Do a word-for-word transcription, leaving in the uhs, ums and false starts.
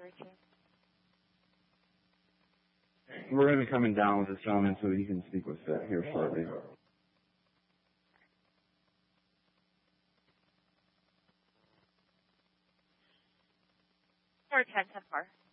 We're going to be coming down with this gentleman so he can speak with us here shortly. Four ten ten four.